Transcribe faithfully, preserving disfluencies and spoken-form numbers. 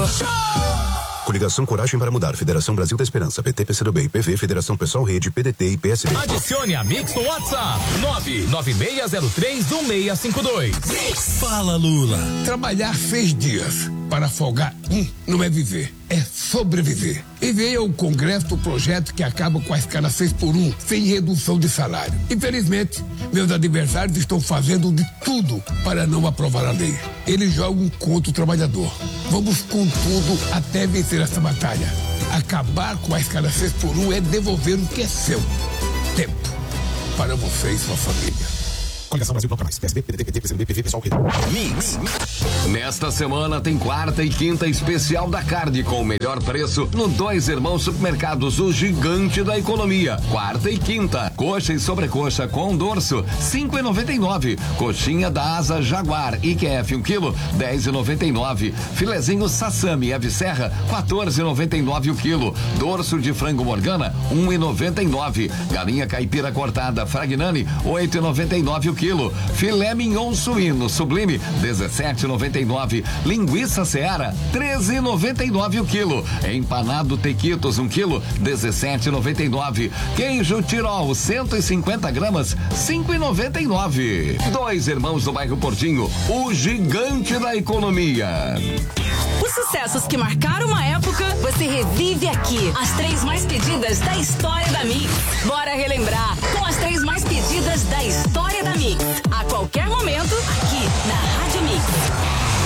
Show! Coligação Coragem para Mudar, Federação Brasil da Esperança, P T, P C do B, I P V, Federação Pessoal Rede, P D T e P S B. Adicione a Mix no WhatsApp nove nove seis zero três um seis cinco dois. Fala, Lula. Trabalhar seis dias para folgar um não é viver, é sobreviver. E veio ao Congresso o projeto que acaba com a escala seis por um, sem redução de salário. Infelizmente, meus adversários estão fazendo de tudo para não aprovar a lei. Eles jogam contra o trabalhador. Vamos com tudo até vencer essa batalha. Acabar com a escala seis por um é devolver o que é seu. Tempo para você e sua família. Coligação Brasil Bloco Mais, P S B, P D T, P T, P C do B, I P V, Pessoal Rede. Mix. Nesta semana tem quarta e quinta especial da carne com o melhor preço no Dois Irmãos Supermercados, o gigante da economia. Quarta e quinta, coxa e sobrecoxa com dorso, cinco e noventa e nove. Coxinha da asa Jaguar I Q F um quilo, dez e noventa e nove. Filezinho Sassami Ave Serra, quatorze e noventa e nove o quilo. Dorso de frango Morgana, um e noventa e nove. Galinha caipira cortada Fragnani, oito e noventa e nove o quilo. Filé mignon suíno sublime, dezessete e noventa e nove. Linguiça Seara, treze e noventa e nove o quilo. Empanado Tequitos um quilo, dezessete e noventa e nove. Queijo Tirol, cento e cinquenta gramas, cinco e noventa e nove. Dois Irmãos do bairro Portinho, o gigante da economia. Os sucessos que marcaram uma época, você revive aqui. As três mais pedidas da história da Mix. Bora relembrar com as três mais pedidas da história da Mix. A qualquer momento, aqui na Rádio Mix.